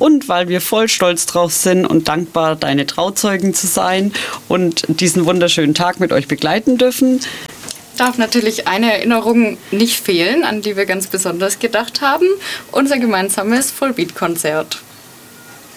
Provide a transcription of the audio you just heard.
und weil wir voll stolz drauf sind und dankbar, deine Trauzeugen zu sein und diesen wunderschönen Tag mit euch begleiten dürfen. Darf natürlich eine Erinnerung nicht fehlen, an die wir ganz besonders gedacht haben. Unser gemeinsames Vollbeat-Konzert.